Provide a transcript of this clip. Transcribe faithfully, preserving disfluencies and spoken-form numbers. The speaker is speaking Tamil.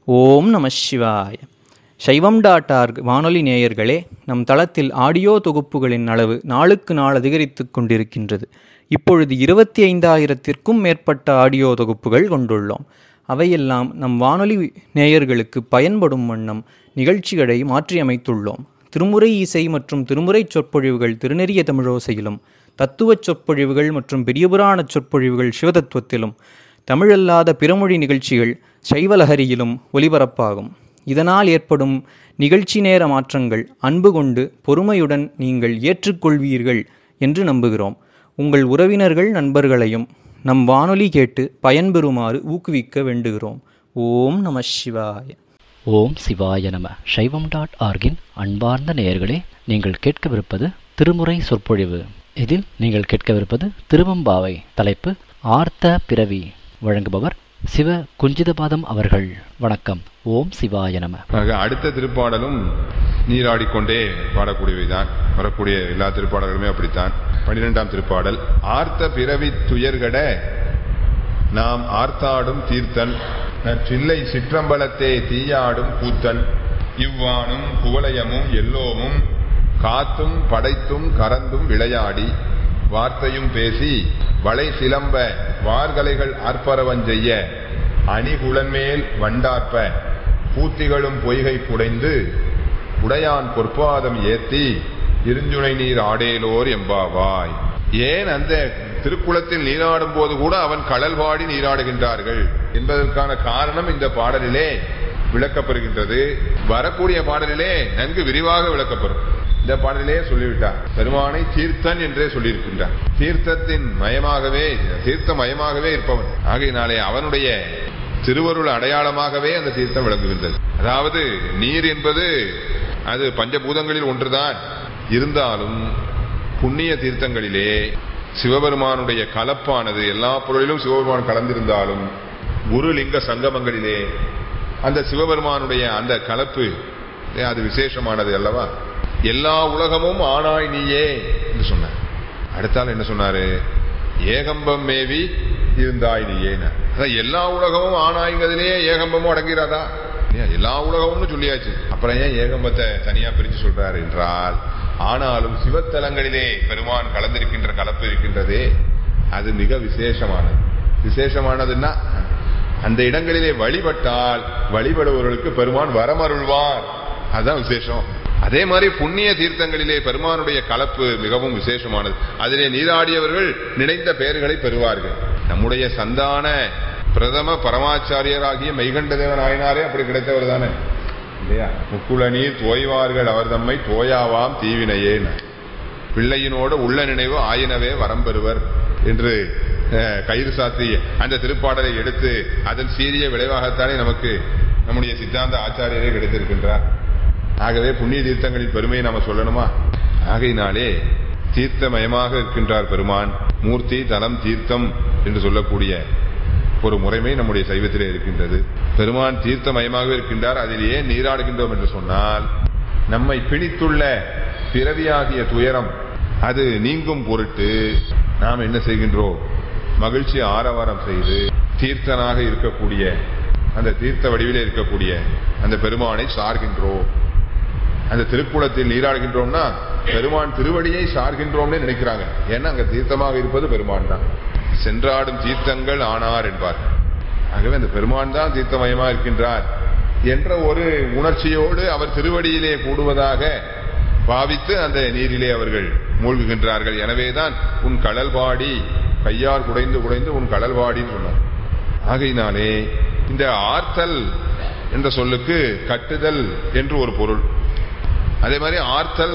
ஓம் நம சிவாய. சைவம் டாட் ஆர்க் வானொலி நேயர்களே, நம் தளத்தில் ஆடியோ தொகுப்புகளின் அளவு நாளுக்கு நாள் அதிகரித்து கொண்டிருக்கின்றது. இப்பொழுது இருபத்தி ஐந்தாயிரத்திற்கும் மேற்பட்ட ஆடியோ தொகுப்புகள் கொண்டுள்ளோம். அவையெல்லாம் நம் வானொலி நேயர்களுக்கு பயன்படும் வண்ணம் நிகழ்ச்சிகளை மாற்றியமைத்துள்ளோம். திருமுறை இசை மற்றும் திருமுறை சொற்பொழிவுகள் திருநெறிய தமிழோசையிலும், தத்துவச் சொற்பொழிவுகள் மற்றும் பெரியபுராண சொற்பொழிவுகள் சிவதத்துவத்திலும், தமிழல்லாத பிறமொழி நிகழ்ச்சிகள் சைவலஹரியிலும் ஒலிபரப்பாகும். இதனால் ஏற்படும் நிகழ்ச்சி நேர மாற்றங்கள் அன்பு கொண்டு பொறுமையுடன் நீங்கள் ஏற்றுக்கொள்வீர்கள் என்று நம்புகிறோம். உங்கள் உறவினர்கள் நண்பர்களையும் நம் வானொலி கேட்டு பயன்பெறுமாறு ஊக்குவிக்க வேண்டுகிறோம். ஓம் நம சிவாய. ஓம் சிவாய நம. சைவம் டாட் ஆர்கின் அன்பார்ந்த நேயர்களே, நீங்கள் கேட்கவிருப்பது திருமுறை சொற்பொழிவு. இதில் நீங்கள் கேட்கவிருப்பது திருவம்பாவை. தலைப்பு ஆர்த்த பிறவி. வழங்குபவர் சிவ குஞ்சிதபாதம் அவர்கள். வணக்கம். ஓம் சிவாய நம. அடுத்த திருப்பாடலும் நீராடிக்கொண்டே பாடக்கூடியவைதான். வரக்கூடிய எல்லா திருப்பாடல்களுமே அப்படித்தான். பன்னிரெண்டாம் திருப்பாடல். ஆர்த்த பிறவி துயர்கட நாம் ஆர்த்தாடும் தீர்த்தன், சில்லை சிற்றம்பலத்தே தீயாடும் கூத்தன், இவ்வானும் குவலயமும் எல்லோமும் காத்தும் படைத்தும் கறந்தும் விளையாடி வார்த்தையும் பேசி வளை சிலம்ப வார்கலைகள் ஆர்ப்பரவஞ்செய்ய அணிகுளன்மேல் வண்டார்ப்ப பூத்திகளும் பொய்கை புடைந்து உடையான் பொற்பாதம் ஏத்தி இருஞ்சுனை நீர் ஆடேலோர் எம்பாவாய். ஏன் அந்த திருக்குளத்தில் நீராடும் போது கூட அவன் கடல் பாடி நீராடுகின்றார்கள் என்பதற்கான காரணம் இந்த பாடலிலே விளக்கப்பெறுகின்றது. வரக்கூடிய பாடலிலே நன்கு விரிவாக விளக்கப்பெறும். இந்த பாடலிலே சொல்லிவிட்டார். பெருமானை தீர்த்தன் என்றே சொல்லியிருக்கின்றார். தீர்த்தத்தின் மயமாகவே, தீர்த்த மயமாகவே இருப்பவன். ஆகையினாலே அவனுடைய திருவருள் அடையாளமாகவே அந்த தீர்த்தம் விளங்குகின்றது. அதாவது நீர் என்பது அது பஞ்சபூதங்களில் ஒன்றுதான். இருந்தாலும் புண்ணிய தீர்த்தங்களிலே சிவபெருமானுடைய கலப்பானது எல்லா பொருளிலும் சிவபெருமான் கலந்திருந்தாலும் குரு லிங்க சங்கமங்களிலே அந்த சிவபெருமானுடைய அந்த கலப்பு அது விசேஷமானது அல்லவா. எல்லா உலகமும் ஆனாய் நீயே என்று சொன்னார். அடுத்தால் என்ன சொன்னாரு? ஏகம்பம் மேவி இருந்தாய் நீயே. எல்லா உலகமும் ஆனாய்ங்கிறதுலேயே ஏகம்பமும் அடங்கிறாதா? எல்லா உலகமும்னு சொல்லியாச்சு. அப்புறம் ஏன் ஏகம்பத்தை தனியா பிரிச்சு சொல்றாரு என்றால், ஆனாலும் சிவத்தலங்களிலே பெருமான் கலந்திருக்கின்ற கலப்பு இருக்கின்றதே அது மிக விசேஷமானது. விசேஷமானதுன்னா அந்த இடங்களிலே வழிபட்டால் வழிபடுபவர்களுக்கு பெருமான் வரமருள்வார். அதுதான் விசேஷம். அதே மாதிரி புண்ணிய தீர்த்தங்களிலே பெருமானுடைய கலப்பு மிகவும் விசேஷமானது. அதிலே நீராடியவர்கள் நினைத்த பெயர்களை பெறுவார்கள். நம்முடைய சந்தான பிரதம பரமாச்சாரியராகிய மெய்கண்டதேவ நாயனாரே அப்படி கிடைத்தவர் தானே இல்லையா? முக்குள நீர் தோய்வார்கள் அவர் தம்மை தோயாவாம் தீவினையே. பிள்ளையினோடு உள்ள நினைவு ஆயினவே வரம் பெறுவர் என்று கயிறு சாத்தி அந்த திருப்பாடலை எடுத்து அதன் சீரிய விளைவாகத்தானே நமக்கு நம்முடைய சித்தாந்த ஆச்சாரியரே கிடைத்திருக்கின்றார். ஆகவே புண்ணிய தீர்த்தங்களின் பெருமையை நாம சொல்லணுமா? ஆகையினாலே தீர்த்தமயமாக இருக்கின்றார் பெருமான். மூர்த்தி தலம் தீர்த்தம் என்று சொல்லக்கூடிய ஒரு முறைமை நம்முடைய சைவத்திலே இருக்கின்றது. பெருமான் தீர்த்தமயமாக இருக்கின்றார். அதில் ஏன் நீராடுகின்றோம் என்று சொன்னால், நம்மை பிணித்துள்ள பிறவியாகிய துயரம் அது நீங்கும் பொருட்டு நாம் என்ன செய்கின்றோம்? மகிழ்ச்சி ஆரவாரம் செய்து தீர்த்தனாக இருக்கக்கூடிய அந்த தீர்த்த வடிவிலே இருக்கக்கூடிய அந்த பெருமானை சார்கின்றோம். அந்த திருக்குளத்தில் நீராடுகின்றோம்னா பெருமான் திருவடியை சார்கின்றோம்னு நினைக்கிறாங்க. ஏன்னா அங்க தீர்த்தமாக இருப்பது பெருமான் தான். சென்றாடும் தீர்த்தங்கள் ஆனார் என்பார். ஆகவே அந்த பெருமான் தான் தீர்த்தமயமா இருக்கின்றார் என்ற ஒரு உணர்ச்சியோடு அவர் திருவடியிலே கூடுவதாக பாவித்து அந்த நீரிலே அவர்கள் மூழ்குகின்றார்கள். எனவேதான் உன் கடல்பாடி கையார் குடைந்து குடைந்து உன் கடல்பாடின்னு சொன்னார். ஆகையினாலே இந்த ஆர்த்தல் என்ற சொல்லுக்கு கட்டுதல் என்று ஒரு பொருள். அதே மாதிரி ஆர்த்தல்